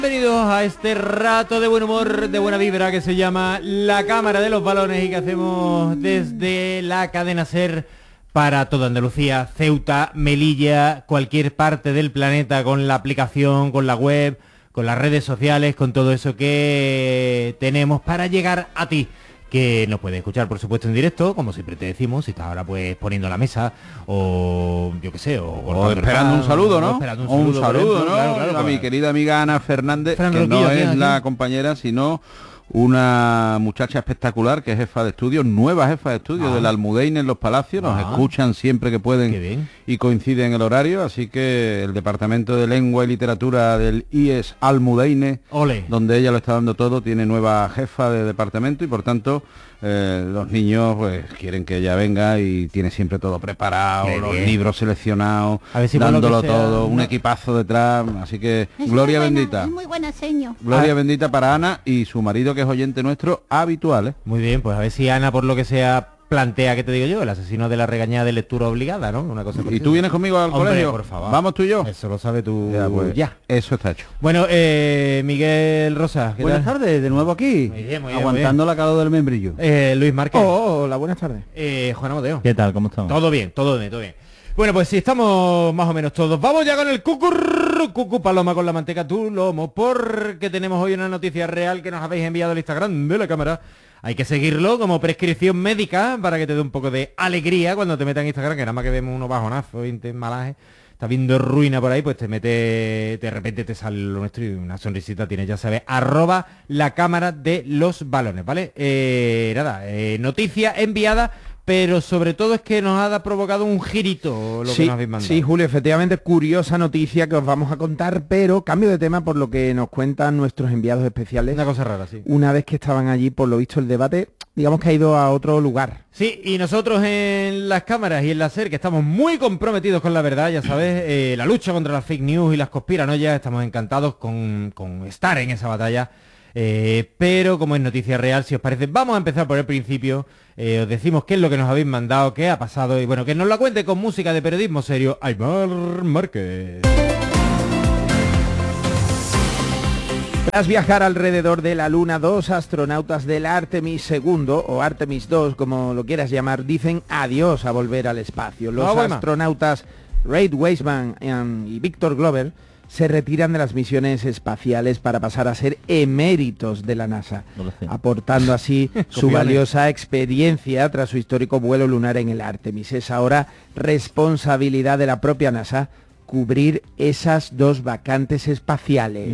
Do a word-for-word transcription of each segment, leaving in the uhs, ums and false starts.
Bienvenidos a este rato de buen humor, de buena vibra que se llama La Cámara de los Balones y que hacemos desde la cadena SER para toda Andalucía, Ceuta, Melilla, cualquier parte del planeta, con la aplicación, con la web, con las redes sociales, con todo eso que tenemos para llegar a ti, que nos puedes escuchar por supuesto en directo, como siempre te decimos, si estás ahora pues poniendo la mesa o yo qué sé, o, o esperando un saludo, ¿no? Un saludo, un saludo ¿no? Claro, claro, a mi querida amiga Ana Fernández, Fran que Roquillo, no es aquí, la aquí. compañera, sino una muchacha espectacular que es jefa de estudio, nueva jefa de estudio ah. del Almudeine en Los Palacios, nos ah. escuchan siempre que pueden y coincide en el horario, así que el Departamento de Lengua y Literatura del I E S Almudeine, Ole. donde ella lo está dando todo, tiene nueva jefa de departamento y por tanto eh, los niños pues quieren que ella venga y tiene siempre todo preparado, Qué los bien. libros seleccionados, a ver si dándolo sea, todo, un no. equipazo detrás, así que es gloria muy buena, bendita. Es muy buena seño. Gloria ah. bendita para Ana y su marido, que es oyente nuestro habitual, ¿eh? Muy bien, pues a ver si Ana, por lo que sea, plantea, ¿qué te digo yo? El asesino de la regañada de lectura obligada, ¿no? Una cosa. ¿Y tú vienes conmigo al Hombre, colegio? Por favor. Vamos tú y yo. Eso lo sabe tú. Ya, pues, ya. Eso está hecho. Bueno, eh, Miguel Rosa, ¿qué buenas tal? tardes, de nuevo aquí. Muy bien, muy bien, aguantando muy bien. la calor del membrillo. Eh, Luis Márquez. Oh, hola, buenas tardes. Eh, Juan Amadeo. ¿Qué tal? ¿Cómo estamos? Todo bien, todo bien, todo bien. Bueno, pues si estamos más o menos todos, vamos ya con el cucur, cucu paloma con la manteca tu lomo, porque tenemos hoy una noticia real que nos habéis enviado al Instagram de la cámara. Hay que seguirlo como prescripción médica para que te dé un poco de alegría cuando te metas en Instagram, que nada más que vemos unos bajonazos y te malaje, estás viendo ruina por ahí, pues te mete, de repente te sale lo nuestro y una sonrisita tienes, ya sabes, arroba la cámara de los balones, ¿vale? Eh, nada, eh, noticia enviada, pero sobre todo es que nos ha provocado un girito lo sí, que nos habéis mandado. Sí, Julio, efectivamente, curiosa noticia que os vamos a contar, pero cambio de tema por lo que nos cuentan nuestros enviados especiales. Una cosa rara, sí. Una vez que estaban allí, por lo visto, el debate, digamos que ha ido a otro lugar. Sí, y nosotros en las cámaras y en la SER, que estamos muy comprometidos con la verdad, ya sabes, eh, la lucha contra las fake news y las conspiranoias, estamos encantados con, con estar en esa batalla. Eh, pero como es noticia real, si os parece, vamos a empezar por el principio. Eh, os decimos qué es lo que nos habéis mandado, qué ha pasado y bueno, que nos lo cuente con música de periodismo serio Aymar Márquez. Tras viajar alrededor de la Luna, dos astronautas del Artemis segundo o Artemis dos, como lo quieras llamar, dicen adiós a volver al espacio. Los no, astronautas Reid Wiseman y Victor Glover se retiran de las misiones espaciales para pasar a ser eméritos de la NASA, no aportando así su valiosa experiencia tras su histórico vuelo lunar en el Artemis. Es ahora responsabilidad de la propia NASA cubrir esas dos vacantes espaciales.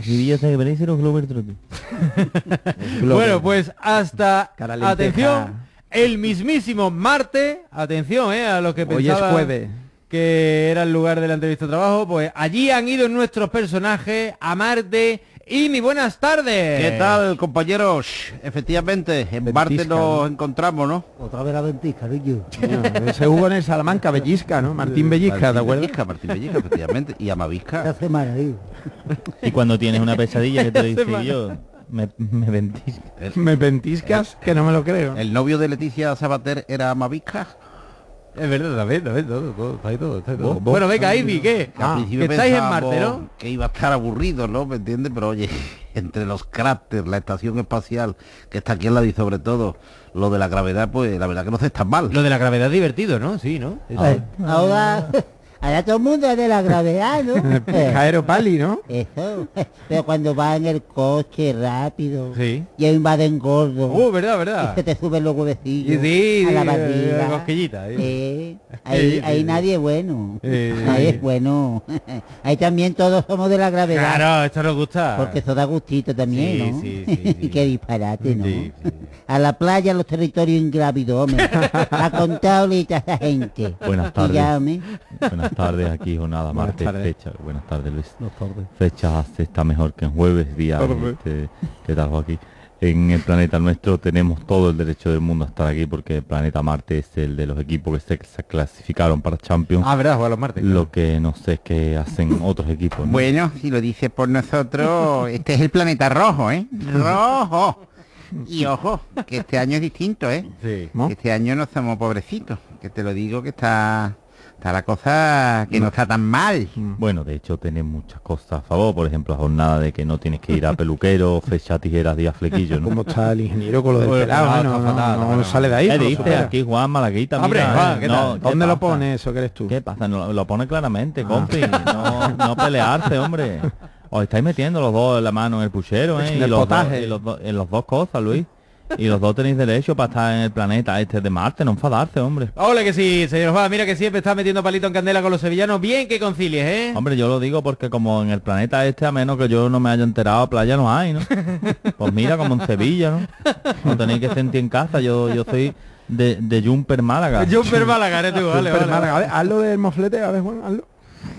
Bueno, pues hasta, atención, el mismísimo Marte, atención, eh, a lo que pensaba... Hoy es jueves. Que era el lugar de la entrevista de trabajo, pues allí han ido nuestros personajes a Marte. Y mi buenas tardes. ¿Qué tal, compañeros? Efectivamente, en Ventisca, Marte nos ¿no? encontramos, ¿no? Otra vez la Ventisca, niño. No, se jugó en el Salamanca, Bellisca, ¿no? Martín Bellisca, ¿te acuerdas? Bellisca, Martín Bellisca, efectivamente. Y Amavisca. Hace semana, tío. Y cuando tienes una pesadilla, ¿qué te dice yo? Me, me ventiscas. ¿Me ventiscas? Que no me lo creo. ¿El novio de Leticia Sabater era Amavisca? Es verdad, también, también, todo, todo, está ahí todo, está ahí todo. ¿Vos? Bueno, venga, Ivy, ¿qué? Ah, que estáis en Marte, ¿no? Que iba a estar aburrido, ¿no? ¿Me entiendes? Pero oye, entre los cráteres, la estación espacial que está aquí en la y sobre todo lo de la gravedad, pues la verdad que no se tan mal. Lo de la gravedad es divertido, ¿no? Sí, ¿no? Ay, ahora... Ahora todo el mundo es de la gravedad, ¿no? Aeropali, ¿no? Eso. Pero cuando va en el coche rápido sí. y invaden gordo. Uh, verdad, verdad. Y se te suben los huevecillos sí, a la barriga. La cosquillita. Eh, ahí sí, ahí sí, nadie sí. es bueno. Eh, ahí es bueno. Ahí también todos somos de la gravedad. Claro, esto nos gusta. Porque eso da gustito también, sí, ¿no? Sí, sí, sí. Y qué disparate, ¿no? Sí, sí. A la playa, a los territorios ingrávidos, hombre. Ha contado ahorita esa gente. Buenas tardes. Llame. Buenas tardes, aquí jornada Buenas martes, tardes. fecha. Buenas tardes, Luis. Buenas tardes. Fecha está mejor que en jueves, día este, que tal aquí. En el planeta nuestro tenemos todo el derecho del mundo a estar aquí porque el planeta Marte es el de los equipos que se, se clasificaron para Champions. Ah, verdad, jugar los martes. Lo que no sé es que hacen otros equipos, ¿no? Bueno, si lo dices por nosotros, este es el planeta rojo, ¿eh? Rojo. Y ojo, que este año es distinto, ¿eh? Sí. ¿No? Este año no somos pobrecitos, que te lo digo que está está la cosa que no está tan mal. Bueno, de hecho tenés muchas cosas a favor, por ejemplo, la jornada de que no tienes que ir a peluquero, fecha, tijeras, día flequillo, ¿no? ¿Cómo está el ingeniero con lo del pelado? No, no, no, no sale de ahí. ¿Qué dices? Aquí Juan Malaguita, hombre, mira, Juan, ¿qué no, tal? ¿Dónde ¿qué lo pasa? pone eso que eres tú? ¿Qué pasa? No, lo pone claramente, Ah. compi, no, no pelearse, hombre. Os estáis metiendo los dos la mano en el puchero, ¿eh? En Y el los dos, potaje. y los dos- en las dos cosas, Luis. Y los dos tenéis derecho para estar en el planeta este de Marte, no enfadarse, hombre. Hola que sí, señor Juan, mira que siempre está metiendo palito en candela con los sevillanos. Bien que concilies, ¿eh? Hombre, yo lo digo porque como en el planeta este, a menos que yo no me haya enterado, playa no hay, ¿no? Pues mira, como en Sevilla, ¿no? No tenéis que sentir en casa, yo yo soy de, de Jumper Málaga. Jumper Málaga, eres tú, vale, Pero, vale. Málaga, a ver, hazlo del moflete, a ver, Juan, hazlo.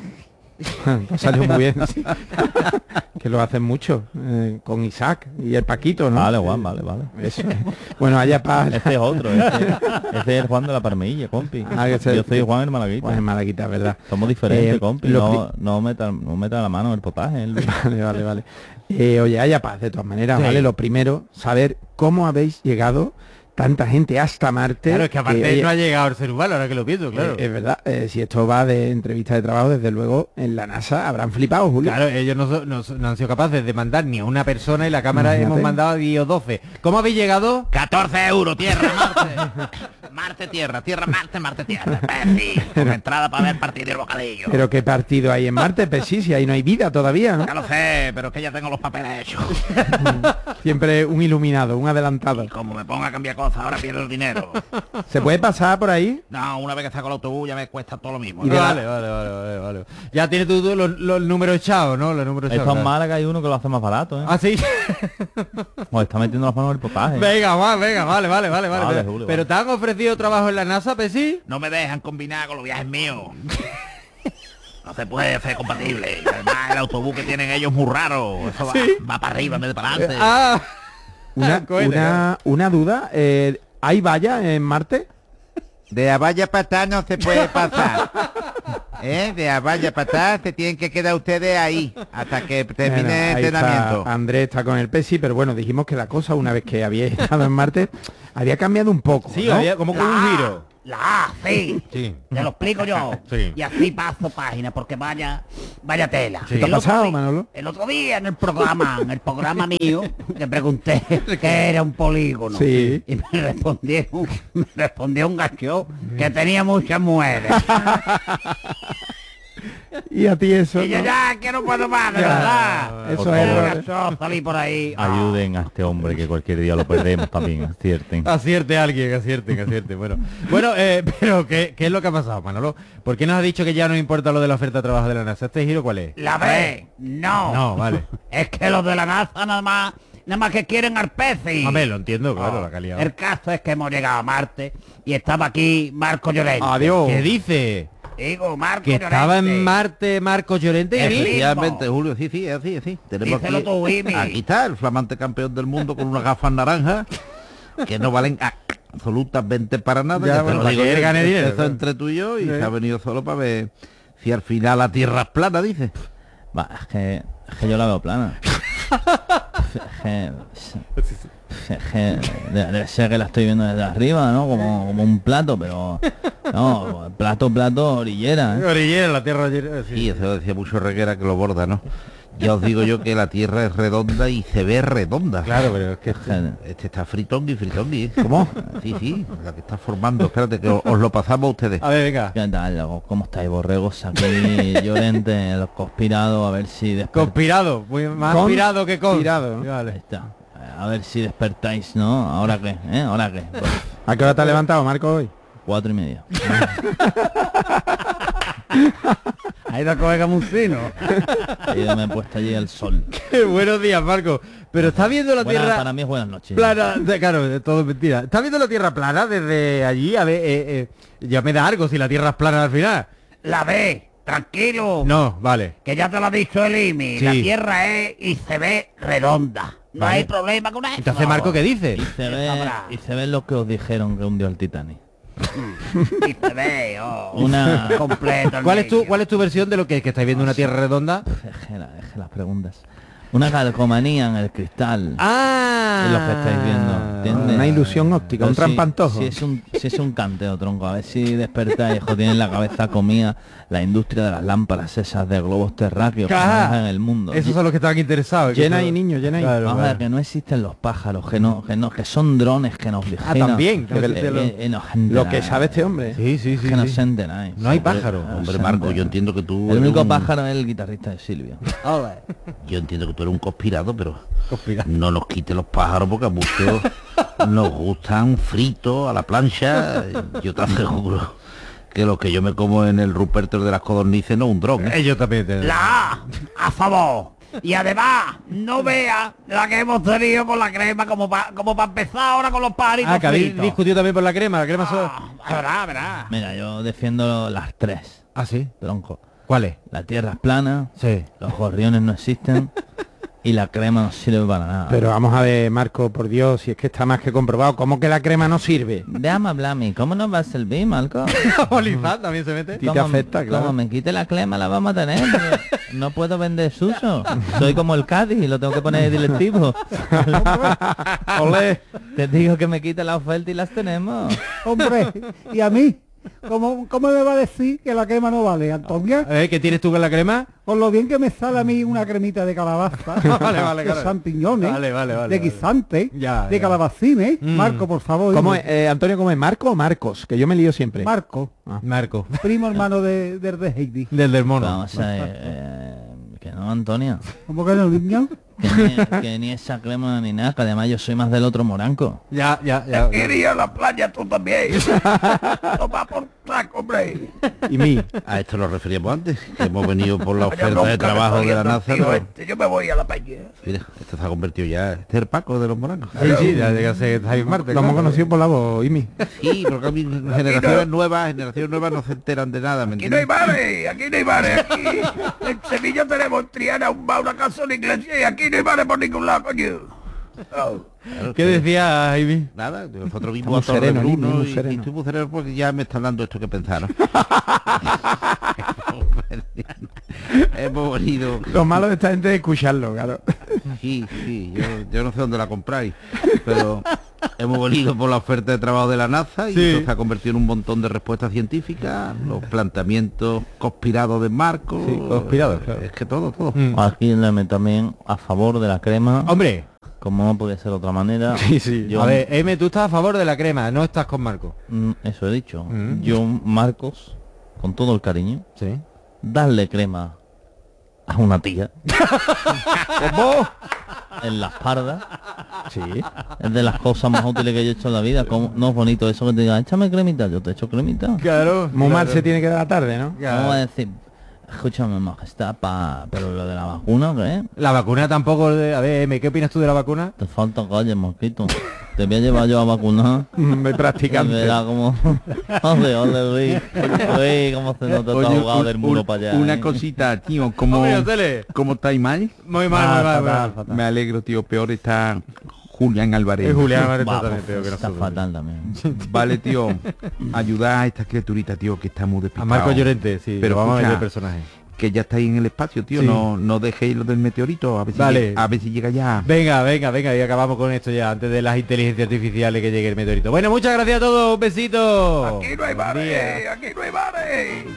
Salió muy bien, sí. Que lo hacen mucho, eh, con Isaac y el Paquito, ¿no? Vale, Juan, vale, vale. Eso. Bueno, allá paz. Este es otro, este, este es el Juan de la Parmilla, compi. Ah, que se- Yo soy Juan el Malaguita. Pues en Malaguita, ¿verdad? Somos diferentes, Eh, compi. lo No, no meta no meta la mano en el potaje, ¿eh, Luis? Vale, vale, vale. Eh, oye, haya paz, de todas maneras, Sí. ¿vale? Lo primero, saber cómo habéis llegado tanta gente hasta Marte. Claro, es que aparte oye, no ha llegado el ser humano, ahora que lo pienso, claro. eh, es verdad, eh, si esto va de entrevista de trabajo, desde luego en la NASA habrán flipado, Julio. Claro, ellos no, so- no, so- no han sido capaces de mandar ni a una persona y la cámara Imagínate. hemos mandado a diez o doce. ¿Cómo habéis llegado? catorce euros, tierra, Marte. Marte, tierra, tierra, Marte, Marte, tierra. Pepsi, con entrada para ver partido y el bocadillo. Pero qué partido hay en Marte, pues sí, si ahí no hay vida todavía, ¿no? Ya lo sé, pero es que ya tengo los papeles hechos. Siempre un iluminado, un adelantado. Y como me ponga a cambiar cosas, ahora pierdo el dinero. ¿Se puede pasar por ahí? No, una vez que saco el autobús ya me cuesta todo lo mismo. Y de la- Vale, vale, vale, vale, vale. Ya tienes tú, tú los, los números echados, ¿no? Los números echados. Esto en claro. Málaga hay uno que lo hace más barato, ¿eh? Ah, sí. Os está metiendo las manos en el potaje. Venga, va, venga, vale, vale, vale, vale. Vale, pero, Julio, pero vale. te han ofrecido trabajo en la NASA, Pesi. No me dejan combinar con los viajes míos. No se puede hacer compatible. Y además el autobús que tienen ellos es muy raro. Eso va, ¿Sí? va para arriba en vez de para adelante. Ah. Una, Cohete, una, una duda, eh, ¿hay valla en Marte? De a valla para atrás no se puede pasar. ¿Eh? De a valla para atrás se tienen que quedar ustedes ahí hasta que termine Bueno, el ahí entrenamiento. está, Andrés está con el Pesi, pero bueno, dijimos que la cosa, una vez que había estado en Marte, había cambiado un poco, Sí, ¿no? había como con un giro. La A, sí. Sí. Te lo explico yo. Sí. Y así paso página, porque vaya, vaya tela. Sí. ¿Qué te ha El otro pasado, día- Manolo? El otro día en el programa, en el programa mío, le pregunté qué era un polígono. Sí. Y me respondieron, me respondió un gacho que tenía muchas mujeres. Y a ti eso, Y yo ¿no? ya que no puedo más, de verdad. Eso Por es favor. error. Gacho, salí por ahí. Ah. Ayuden a este hombre que cualquier día lo perdemos también, acierten. Acierte a alguien, acierten, acierten. Bueno, bueno eh, pero ¿qué, ¿qué es lo que ha pasado, Manolo? ¿Por qué nos has dicho que ya no importa lo de la oferta de trabajo de la NASA? ¿Este giro cuál es? La B, no. No, vale. Es que los de la NASA nada más, nada más que quieren al Peci. Hombre, lo entiendo, claro, Oh, la calidad. El caso es que hemos llegado a Marte y estaba aquí Marco Llorente. Adiós. ¿Qué dice? Digo, Marco Que Llorente. estaba en Marte Marco Llorente y El vi- Efectivamente, Julio, sí, sí, es así, es así. Tenemos Díselo aquí, tú, Jimmy. aquí está el flamante campeón del mundo con unas gafas naranjas que no valen a- absolutamente para nada. Ya, Ya te bueno, lo para digo que yo, gane dinero, eso claro. entre tú y yo y Sí. se ha venido solo para ver si al final la tierra es plana, dice. Va, es que, es que yo la veo plana. Es que, es que de- debe ser que la estoy viendo desde arriba, ¿no? Como, como un plato, pero no, plato, plato, orillera, ¿eh? Orillera, la tierra orillera, sí. Y eso decía mucho Reguera que lo borda, ¿no? Ya os digo yo que la tierra es redonda y se ve redonda. Claro, pero es que... Es que- Este está fritón y fritón y... ¿Cómo? Sí, sí, la que está formando. Espérate, que os, os lo pasamos a ustedes. A ver, venga. ¿Qué tal, loco? ¿Cómo estáis, borregos? Aquí, Llorente, los conspirados, a ver si despertáis. Conspirado, muy más Con- pirado que con. pirado, ¿no? Ahí Vale. está. A ver si despertáis, ¿no? ¿Ahora qué? ¿Eh? ¿Ahora qué? Pues, ¿A qué hora te has levantado, Marco, hoy? cuatro y media. Ahí la coge camucino. Y yo me he puesto allí al sol. Buenos días, Marco. Pero está viendo la Buenas- tierra para mí es buenas noches. plana. de- claro, de todo es mentira. ¿Está viendo la tierra plana desde allí? A ver, eh, eh, ya me da algo si la tierra es plana al final. La B, tranquilo. No, vale. Que ya te lo ha dicho el I M I. Sí. La Tierra es y se ve redonda. No Vale. hay problema con eso. Entonces, Marco, ¿qué dice? Y se, ve, sabrá. y se ve lo que os dijeron que hundió el Titanic. Y se ve, oh, Una... completo. el ¿Cuál es tu medio. cuál es tu versión de lo que es que estáis viendo una tierra redonda? Es que, la- es que las preguntas. Una calcomanía en el cristal. Ah, Es lo que estáis viendo, ¿entiendes? Una ilusión óptica, un Pero si- trampantojo. Si es un, Si es un canteo, tronco, a ver si despertáis, hijo, tienen la cabeza comida la industria de las lámparas esas de globos terráqueos que en el mundo. Esos son los que estaban interesados. Llena y niños, llena y. Claro, Vamos claro. a ver, que no existen los pájaros, que no, que no, que son drones que nos vigilan. Ah, también. Que, que, que, que nos lo que sabe este hombre. Sí, sí, sí. Que sí. no se enteráis. No hay pájaro. Hombre, hombre Marco, yo entiendo que tú... El único un... pájaro es el guitarrista de Silvia. Yo entiendo que tú eres un conspirado, pero Conspirado. no nos quites los pájaros porque a muchos nos gustan fritos a la plancha. Yo te aseguro que lo que yo me como en el Ruperto de las codornices no es un dron. ¿eh? Ellos también te... La a favor. Y además, no vea la que hemos tenido con la crema como para como pa empezar ahora con los pajaritos. Ah, que habéis discutido también por la crema, la crema ah, sola. verá, verá. Mira, yo defiendo las tres. Ah, sí. Tronco. ¿Cuáles? La tierra es plana, sí. Los gorriones no existen y la crema no sirve para nada. Pero vamos a ver, Marco, por Dios, si es que está más que comprobado, ¿cómo que la crema no sirve? Déjame hablar a mí, ¿cómo nos va a servir, Marco? Olifaz también se mete. Y te afecta, claro. Como me quite la crema la vamos a tener. No puedo vender suso. Soy como el Cádiz y lo tengo que poner directivo. Olé. Te digo que me quite la oferta y las tenemos. Hombre, ¿y a mí? ¿Cómo, ¿Cómo me va a decir que la crema no vale, Antonia? ¿Eh? ¿Qué tienes tú con la crema? Por lo bien que me sale a mí una cremita de calabaza, vale, vale, de claro. champiñones, vale, vale, vale, de guisante, ya, de ya. calabacines. Mm. Marco, por favor. ¿Cómo es, eh, Antonio, ¿cómo es? ¿Marco o Marcos? Que yo me lío siempre. Marco, Ah. Marco. primo hermano de, de, de Heidi. Del del mono. Vamos a ver, eh, que no, Antonio. ¿Cómo que no, niño? Que ni, que ni esa crema ni nada, que además yo soy más del otro moranco. Ya, ya, ya. Quería la playa tú también. Toma por saco, hombre. Y mí. A esto nos referíamos antes, que hemos venido por la Vaya oferta bronca de me trabajo está de la viendo el NASA. tío ¿no? este. Yo me voy a la playa. Mira, esto se ha convertido ya, este es el Paco de los morancos. Sí, sí, ya llega a ser Jaime Marte. Lo hemos conocido por la voz, Imi. Sí, porque a mí generaciones nuevas, generaciones nuevas no se enteran de nada, ¿me Aquí no hay entiendes? bares, aquí no hay bares, aquí. En Sevilla tenemos en Triana un bar, una casa, una iglesia y aquí no hay bares por ningún lado, coño. Oh. Claro, ¿Qué que- decía Jaime? Nada, nosotros Muy vimos a Torre sereno, Bruno muy y, sereno. y estoy muy sereno porque ya me están dando esto que pensar, ¿no? Hemos venido... Lo malo de esta gente es escucharlo, claro. Sí, sí, yo, yo no sé dónde la compráis, pero hemos venido por la oferta de trabajo de la NASA y Sí. esto se ha convertido en un montón de respuestas científicas, los planteamientos conspirados de Marco. Sí, conspirados, claro. Es que todo, todo. Mm. Aquí le meto también a favor de la crema, Hombre, como no podía ser de otra manera. Sí, sí. Yo, a ver, M, tú estás a favor de la crema, no estás con Marco. mm, eso he dicho. Mm. Yo, Marcos, con todo el cariño, Sí. darle crema a una tía en la espalda, Sí. es de las cosas más útiles que yo he hecho en la vida. Como, no es bonito eso que te digan, échame cremita, yo te echo cremita. Claro. Muy mal se tiene que dar la tarde, ¿no? Vamos a decir, escúchame, majestad, pa, pero lo de la vacuna, ¿qué? La vacuna tampoco... De... A ver, M, ¿qué opinas tú de la vacuna? Te falta calle, mosquito. Te voy a llevar yo a vacunar. Me Y practicante. verá como... Ole, ole, Luis. Luis, cómo se nota todo Oye, jugado un- del muro un- para allá. Una ¿eh? cosita, tío, como... Hombre, Tele. ¿Cómo estáis mal? Muy mal, muy mal, muy mal. Me alegro, tío, peor está Julián Álvarez. Es Julián Álvarez Va, totalmente pues, peor que está nosotros. fatal también. Vale, tío, ayudad a esta criaturita, tío, que está muy A despistado. Marco Llorente, sí, Pero pero vamos a escucha, ver el personaje. Que ya estáis en el espacio, tío, Sí. no, no dejéis lo del meteorito, a ver si, Vale. llega, a ver si llega ya. Venga, venga, venga, y acabamos con esto ya, antes de las inteligencias artificiales que llegue el meteorito. Bueno, muchas gracias a todos, besitos. Aquí no hay Buen día. bares, aquí no hay bares.